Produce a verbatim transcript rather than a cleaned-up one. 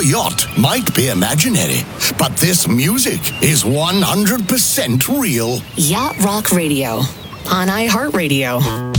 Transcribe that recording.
yacht might be imaginary, but this music is one hundred percent real. Yacht Rock Radio on iHeartRadio.